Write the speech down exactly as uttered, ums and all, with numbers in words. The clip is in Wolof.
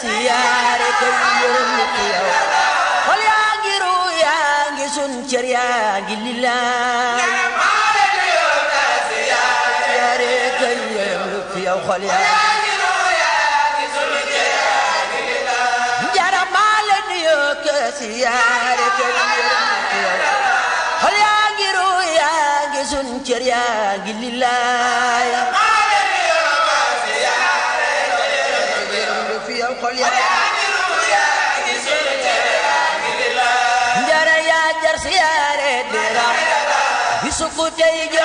siyaare kay yërëm ci yow xol yaa ngi ru yaa ngi sun cër yaa ngi lillaay siyaare kay yërëm ci yow xol yaa ngi ru yaa ngi sun cër yaa ngi lillaay jaramaale nuyoo ke siyaare kay yërëm ci yow xol yaa ngi ru yaa ngi sun cër yaa ngi lillaay njara yaa jar siyaare dira bisu ku tey